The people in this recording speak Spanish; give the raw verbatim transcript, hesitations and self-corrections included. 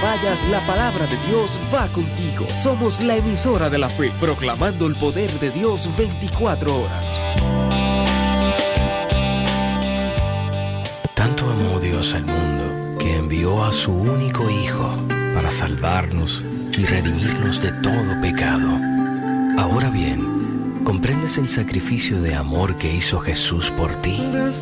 vayas, la palabra de Dios va contigo. Somos la emisora de la fe, proclamando el poder de Dios veinticuatro horas. Tanto amó Dios al mundo que envió a su único Hijo para salvarnos y redimirnos de todo pecado. Ahora bien, ¿comprendes el sacrificio de amor que hizo Jesús por ti?